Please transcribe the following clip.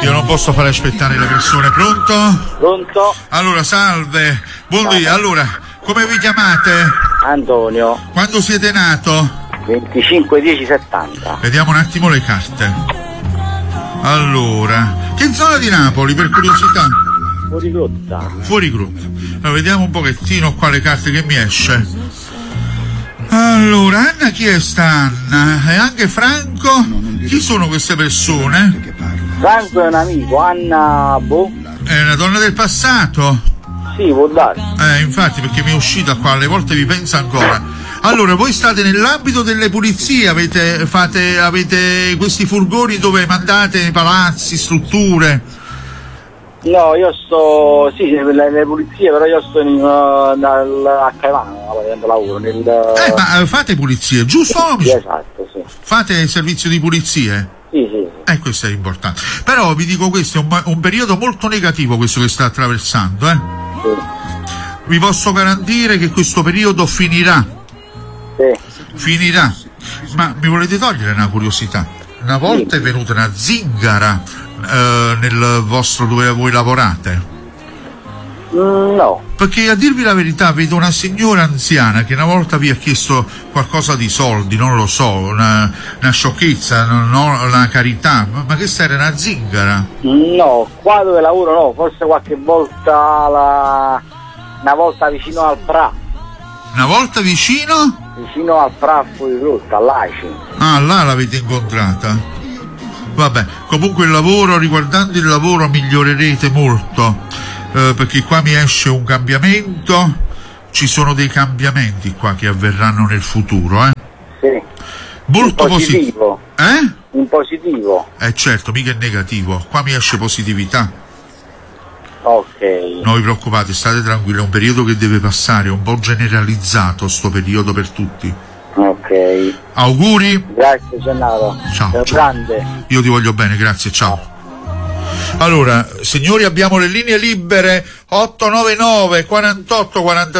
Io non posso fare aspettare le persone. Pronto? Pronto? Allora, salve. Buondì. Allora, come vi chiamate? Antonio. Quando siete nato? 25/10/70. Vediamo un attimo le carte. Allora, che zona di Napoli, per curiosità? Fuori grotta. Fuori gruppo. Allora, vediamo un pochettino qua le carte che mi esce. Allora, Anna, chi è sta Anna? E anche Franco? Chi sono queste persone? Franco è un amico, Anna boh. È una donna del passato? Sì, può darsi. Infatti, perché mi è uscita qua, alle volte vi penso ancora. Allora, voi state nell'ambito delle pulizie, avete questi furgoni dove mandate palazzi, strutture? No, io sto, sì, nelle pulizie, però io sto a Caivano, facendo lavoro, Ma fate pulizie, giusto? Sì, esatto, sì. Fate servizio di pulizie? Sì, sì, sì. Questo è importante. Però vi dico, questo è un periodo molto negativo, questo che sta attraversando, Sì. Vi posso garantire che questo periodo finirà. Sì. Finirà. Ma mi volete togliere una curiosità? Una volta è venuta una zingara nel vostro dove voi lavorate? No. Perché a dirvi la verità vedo una signora anziana che una volta vi ha chiesto qualcosa di soldi, non lo so, una sciocchezza, una carità, ma che era una zingara? No, qua dove lavoro no, forse qualche volta una volta vicino al Pra. Una volta vicino? Vicino al Fra fuori rotta, all'Aci. Ah, là l'avete incontrata? Vabbè, comunque il lavoro, riguardando il lavoro migliorerete molto, perché qua mi esce un cambiamento, ci sono dei cambiamenti qua che avverranno nel futuro, Sì. Molto positivo. In positivo. Certo, mica è negativo, qua mi esce positività. Ok. Non vi preoccupate, state tranquilli, è un periodo che deve passare, è un po' generalizzato sto periodo per tutti. Ok. Auguri. Grazie Gennaro. Ciao. Sei grande. Io ti voglio bene, grazie, ciao. Allora, signori, abbiamo le linee libere 899 48 46